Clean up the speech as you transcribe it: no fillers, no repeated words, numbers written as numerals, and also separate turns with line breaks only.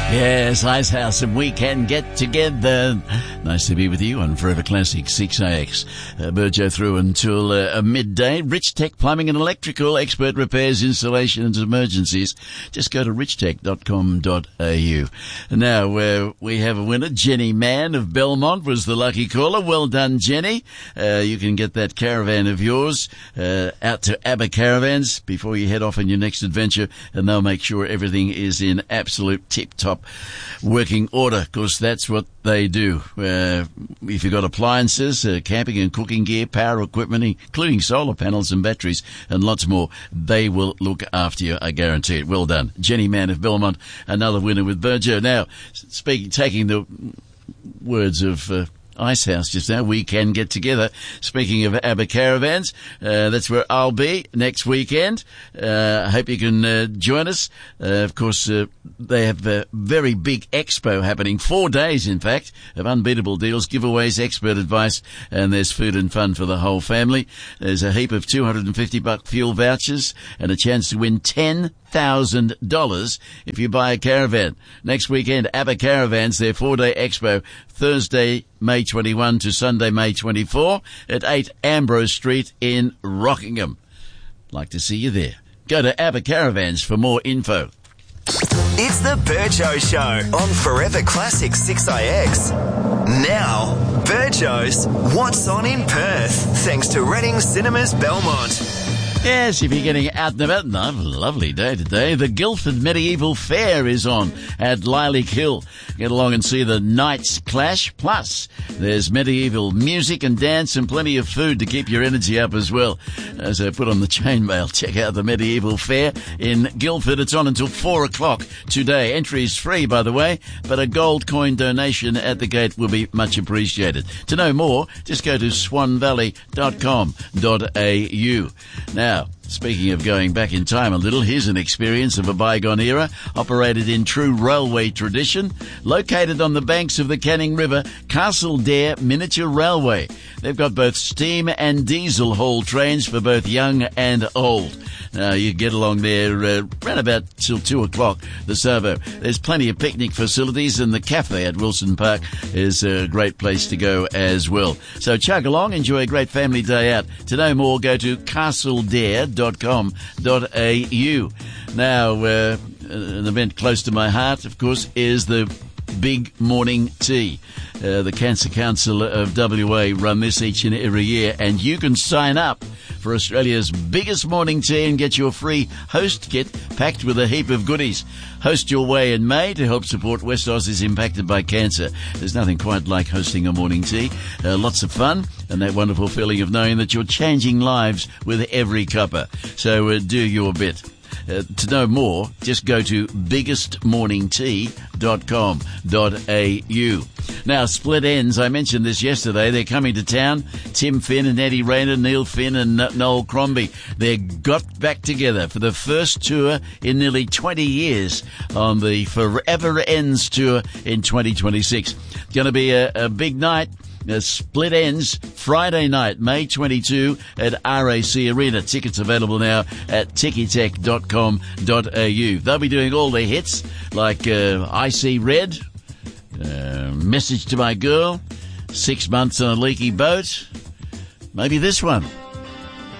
Yes, Icehouse, and we can get together. Nice to be with you on Forever Classic 6AX. Burjo through until midday. Rich Tech Plumbing and Electrical, expert repairs, installation and emergencies. Just go to richtech.com.au. Now, we have a winner. Jenny Mann of Belmont was the lucky caller. Well done, Jenny. You can get that caravan of yours out to ABBA Caravans before you head off on your next adventure, and they'll make sure everything is in absolute tip-top working order, because that's what they do. If you've got appliances, camping and cooking gear, power equipment, including solar panels and batteries, and lots more, they will look after you, I guarantee it. Well done. Jenny Mann of Belmont, another winner with Burjo. Now, taking the words of Icehouse just now, we can get together. Speaking of ABBA Caravans, that's where I'll be next weekend. I hope you can join us. Of course, they have a very big expo happening, 4 days, in fact, of unbeatable deals, giveaways, expert advice, and there's food and fun for the whole family. There's a heap of $250 fuel vouchers and a chance to win $10,000 if you buy a caravan. Next weekend, ABBA Caravans, their 4-day expo, Thursday, May 21 to Sunday, May 24 at 8 Ambrose Street in Rockingham. Like to see you there. Go to ABBA Caravans for more info.
It's the Burjo Show on Forever Classic 6IX. Now, Burjo's What's On in Perth, thanks to Reading Cinemas Belmont.
Yes, if you're getting out and about, a lovely day today. The Guildford Medieval Fair is on at Lilac Hill. Get along and see the Knights Clash. Plus, there's medieval music and dance and plenty of food to keep your energy up as well. As I put on the chainmail, check out the Medieval Fair in Guildford. It's on until 4 o'clock today. Entry is free, by the way, but a gold coin donation at the gate will be much appreciated. To know more, just go to swanvalley.com.au. Now, speaking of going back in time a little, here's an experience of a bygone era, operated in true railway tradition. Located on the banks of the Canning River, Castledare Miniature Railway. They've got both steam and diesel haul trains for both young and old. Now, you get along there around about till 2 o'clock, the Savo. There's plenty of picnic facilities, and the cafe at Wilson Park is a great place to go as well. So chug along, enjoy a great family day out. To know more, go to castledare.com.au. Now, an event close to my heart, of course, is the Big Morning Tea. The Cancer Council of WA run this each and every year, and you can sign up for Australia's biggest morning tea and get your free host kit packed with a heap of goodies. Host your way in May to help support West Aussies impacted by cancer. There's nothing quite like hosting a morning tea. Lots of fun and that wonderful feeling of knowing that you're changing lives with every cuppa. So do your bit. To know more, just go to biggestmorningtea.com.au. Now, Split Ends, I mentioned this yesterday, they're coming to town. Tim Finn and Eddie Rayner, Neil Finn and Noel Crombie. They got back together for the first tour in nearly 20 years on the Forever Ends tour in 2026. It's going to be a big night. Split Ends, Friday night, May 22 at RAC Arena. Tickets available now at tickytech.com.au. They'll be doing all their hits like I See Red, Message to My Girl, 6 Months on a Leaky Boat, maybe this one.